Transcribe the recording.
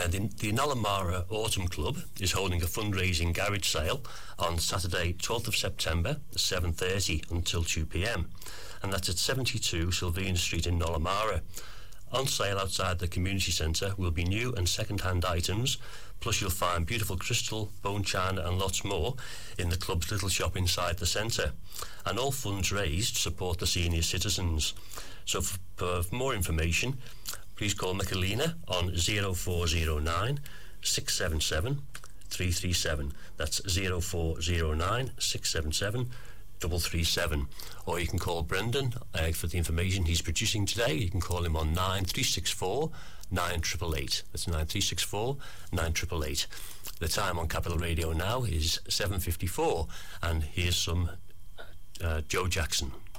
And the Nollamara Autumn Club is holding a fundraising garage sale on Saturday 12th of September, 7:30 until 2 p.m. And that's at 72 Sylvania Street in Nollamara. On sale outside the community centre will be new and second-hand items, plus you'll find beautiful crystal, bone china and lots more in the club's little shop inside the centre. And all funds raised support the senior citizens. So for more information, please call Michelina on 0409 677 337. That's 0409 677 337. Or you can call Brendan for the information he's producing today. You can call him on 9364 9888. That's 9364 9888. The time on Capital Radio now is 7:54, and here's some Joe Jackson.